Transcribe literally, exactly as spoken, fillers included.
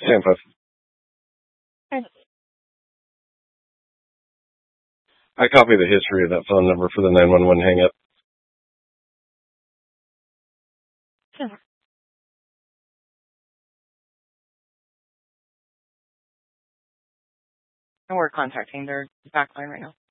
Stand by. And I copy the history of that phone number for the nine one one hang up. sure. And we're contacting their back line right now.